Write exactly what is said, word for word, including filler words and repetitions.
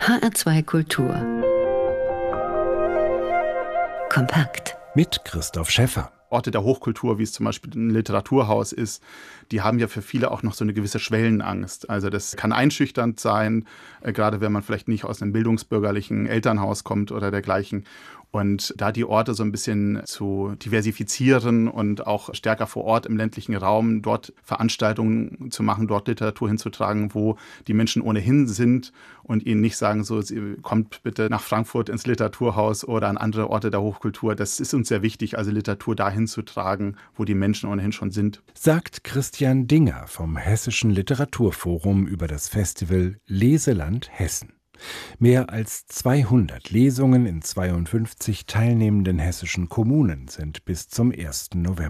H R zwei Kultur. Kompakt. Mit Christoph Schäffer. Orte der Hochkultur, wie es zum Beispiel ein Literaturhaus ist, die haben ja für viele auch noch so eine gewisse Schwellenangst. Also das kann einschüchternd sein, äh, gerade wenn man vielleicht nicht aus einem bildungsbürgerlichen Elternhaus kommt oder dergleichen. Und da die Orte so ein bisschen zu diversifizieren und auch stärker vor Ort im ländlichen Raum dort Veranstaltungen zu machen, dort Literatur hinzutragen, wo die Menschen ohnehin sind und ihnen nicht sagen, so, kommt bitte nach Frankfurt ins Literaturhaus oder an andere Orte der Hochkultur. Das ist uns sehr wichtig, also Literatur dahin zu tragen, wo die Menschen ohnehin schon sind. Sagt Christian Dinger vom Hessischen Literaturforum über das Festival Leseland Hessen. Mehr als zweihundert Lesungen in zweiundfünfzig teilnehmenden hessischen Kommunen sind bis zum ersten November.